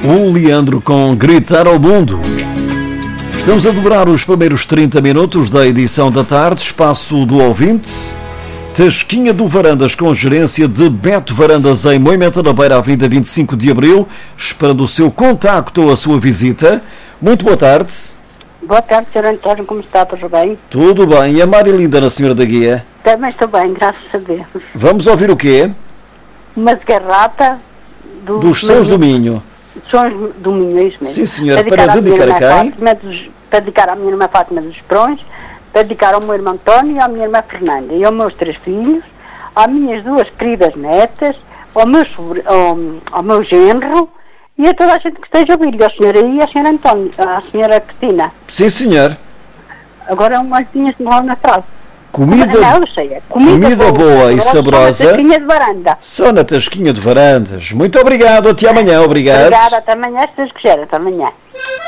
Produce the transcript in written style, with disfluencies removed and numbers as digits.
O Leandro com Gritar ao Mundo. Estamos a dobrar os primeiros 30 minutos da edição da tarde, espaço do ouvinte. Tasquinha do Varandas com gerência de Beto Varandas em Moimenta da Beira, Avenida 25 de Abril, esperando o seu contacto ou a sua visita. Muito boa tarde. Boa tarde, Sr. António, como está? Tudo bem? Tudo bem. E a Marilinda, na Senhora da Guia? Também estou bem, graças a Deus. Vamos ouvir o quê? Uma garrata Dos Sons do Minho. Sons do Minho, é isso mesmo. Sim, senhora. Para dedicar a quem? Para dedicar à minha irmã Fátima dos Prões, para dedicar ao meu irmão António e à minha irmã Fernanda, e aos meus 3 filhos, às minhas 2 queridas netas, ao meu genro, e a toda a gente que esteja a ouvir, ao senhor aí e à senhora António, à senhora Cristina. Sim, senhor. Agora umas linhas lá na frase. Comida boa e saborosa. Só na tasquinha de varanda. Só na tasquinha de varandas. Muito obrigado, até amanhã. Obrigado. Obrigada, até amanhã, se Deus quiser, até amanhã.